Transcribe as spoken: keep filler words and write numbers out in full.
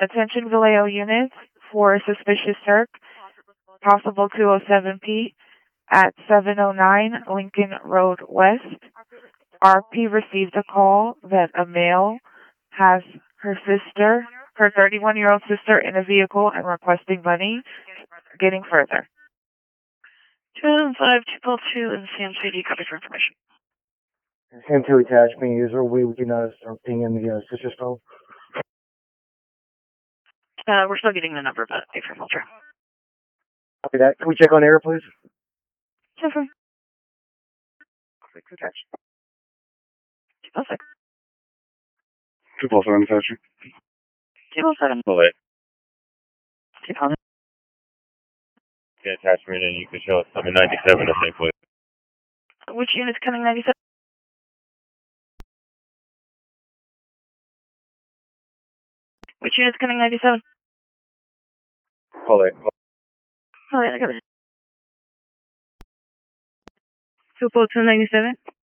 Attention Vallejo units for suspicious Turk, possible two oh seven P at seven oh nine Lincoln Road West. R P received a call that a male has her sister, her thirty-one-year-old sister, in a vehicle and requesting money. Getting further. two oh five, two two in Sam City, copy for information. Sam two attachment, is there a way we can uh, start pinging the uh, sister's phone? Uh, we're still getting the number, but wait for filter. Copy that. Can we check on air, please? Sure. Quick attach. two oh six. two oh seven attachment. two oh seven. Oh, wait. two oh seven. Get attachment and you can show us something ninety-seven or same place. Which unit's coming ninety-seven? Which unit's coming ninety-seven? Hold it. Oh, yeah, I got it. two oh two ninety-seven?